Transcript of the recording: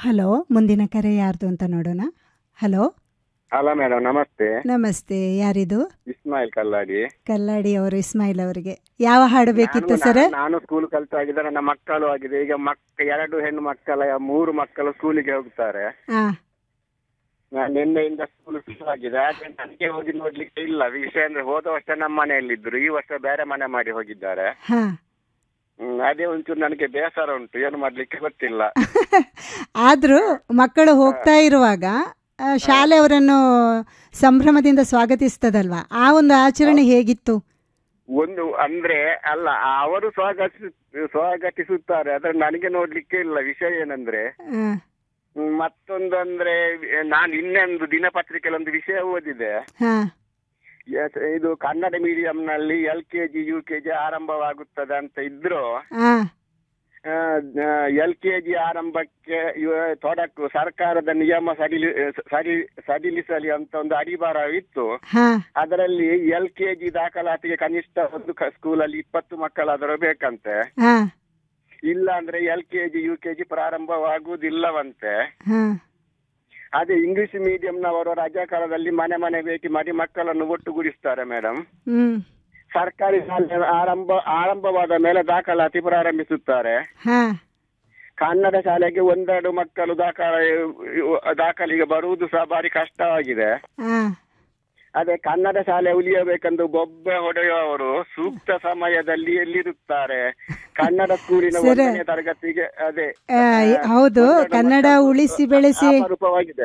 Hello, ಮುಂದಿನ ಕರೆ ಯಾರ್ದು ಅಂತ ನೋಡೋಣ. ಹಲೋ ಹಲೋ ಮೇಡಮ್, ನಮಸ್ತೆ. ನಮಸ್ತೆ, ಯಾರಿದು? ಇಸ್ಮಾಯಿಲ್ ಕಲ್ಲಾಡಿ. ಕಲ್ಲಾಡಿ ಅವರು. ಇಸ್ಮಾಯಿಲ್ ಅವರಿಗೆ ಯಾವ ಹಾಡು ಬೇಕಿತ್ತು ಸರ್? ನಾನು ಸ್ಕೂಲ್ ಕಲ್ತಾಗಿದ್ದೆ, ನನ್ನ ಮಕ್ಕಳು ಆಗಿದೆ. ಈಗ 2 ಹೆಣ್ಣು ಮಕ್ಕಳ 3 ಮಕ್ಕಳು ಸ್ಕೂಲಿಗೆ ಹೋಗ್ತಾರೆ. ನಿನ್ನೆಯಿಂದ ಸ್ಕೂಲ್ ಶುರುವಾಗಿದೆ. ಆದ್ರೆ ನನಗೆ ಹೋಗಿ ನೋಡ್ಲಿಕ್ಕೆ ಇಲ್ಲ. ವಿಷಯ ಅಂದ್ರೆ ಹೋದ ವರ್ಷ ನಮ್ಮ ಮನೆಯಲ್ಲಿದ್ರು, ಈ ವರ್ಷ ಬೇರೆ ಮನೆ ಮಾಡಿ ಹೋಗಿದ್ದಾರೆ. ಅದೇ ಒಂಚೂರು ನನಗೆ ಬೇಸರ ಉಂಟು, ಏನು ಮಾಡ್ಲಿಕ್ಕೆ ಗೊತ್ತಿಲ್ಲ. ಆದ್ರೂ ಮಕ್ಕಳು ಹೋಗ್ತಾ ಇರುವಾಗ ಶಾಲೆ ಅವರನ್ನು ಸಂಭ್ರಮದಿಂದ ಸ್ವಾಗತಿಸ್ತದಲ್ವಾ, ಆ ಒಂದು ಆಚರಣೆ ಹೇಗಿತ್ತು? ಒಂದು ಅಂದ್ರೆ ಅಲ್ಲ, ಅವರು ಸ್ವಾಗತಿಸುತ್ತಾರೆ, ಆದ್ರೆ ನನಗೆ ನೋಡ್ಲಿಕ್ಕೆ ಇಲ್ಲ. ವಿಷಯ ಏನಂದ್ರೆ, ಮತ್ತೊಂದು ಅಂದ್ರೆ, ನಾನು ಇನ್ನೊಂದು ದಿನಪತ್ರಿಕೆಯಲ್ಲಿ ಒಂದು ವಿಷಯ ಓದಿದೆ. ಇದು ಕನ್ನಡ ಮೀಡಿಯಂ ನಲ್ಲಿ LKG UKG ಆರಂಭವಾಗುತ್ತದೆ ಅಂತ ಇದ್ರು. LKG ಆರಂಭಕ್ಕೆ ತೊಡಕು ಸರ್ಕಾರದ ನಿಯಮ ಸಡಿಲಿಸಲಿ ಅಂತ ಒಂದು ಅಡಿಬಾರವಿತ್ತು. ಅದರಲ್ಲಿ LKG ದಾಖಲಾತಿಗೆ ಕನಿಷ್ಠ ಒಂದು ಸ್ಕೂಲಲ್ಲಿ 20 ಮಕ್ಕಳಾದರೂ ಬೇಕಂತೆ. ಇಲ್ಲ ಅಂದ್ರೆ LKG UKG ಪ್ರಾರಂಭವಾಗುವುದಿಲ್ಲವಂತೆ. ಅದೇ ಇಂಗ್ಲಿಷ್ ಮೀಡಿಯಂನವರು ರಜಾ ಕಾಲದಲ್ಲಿ ಮನೆ ಭೇಟಿ ಮಾಡಿ ಮಕ್ಕಳನ್ನು ಒಟ್ಟುಗೂಡಿಸ್ತಾರೆ ಮೇಡಮ್. ಸರ್ಕಾರಿ ಶಾಲೆ ಆರಂಭವಾದ ಮೇಲೆ ದಾಖಲಾತಿ ಪ್ರಾರಂಭಿಸುತ್ತಾರೆ. ಕನ್ನಡ ಶಾಲೆಗೆ 1-2 ಮಕ್ಕಳು ದಾಖಲಿಗೆ ಬರುವುದು ಸಹ ಭಾರಿ ಕಷ್ಟವಾಗಿದೆ. ಅದೇ ಕನ್ನಡ ಶಾಲೆ ಉಳಿಯಬೇಕೆಂದು ಬೊಬ್ಬೆ ಹೊಡೆಯುವವರು ಸೂಕ್ತ ಸಮಯದಲ್ಲಿ ಎಲ್ಲಿರುತ್ತಾರೆ? ಕನ್ನಡ ಸ್ಕೂಲಿನ 1ನೇ ತರಗತಿಗೆ ಅದೇ ಹೌದು, ಕನ್ನಡ ಉಳಿಸಿ ಬೆಳೆಸಿ ಅಪರೂಪವಾಗಿದೆ.